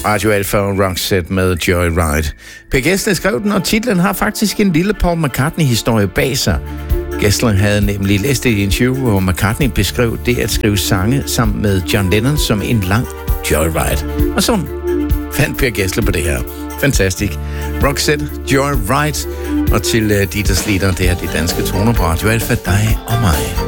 Radio Alpha og Roxette med Joyride. Per Gessle skrev den, og titlen har faktisk en lille Paul McCartney-historie bag sig. Gessle havde nemlig læst et interview, hvor McCartney beskrev det at skrive sange sammen med John Lennon som en lang Joyride. Og sådan fandt Per Gessle på det her. Fantastisk. Roxette, Joyride, og til Dieters Lieder, det er de danske toner på Radio Alpha, dig og mig.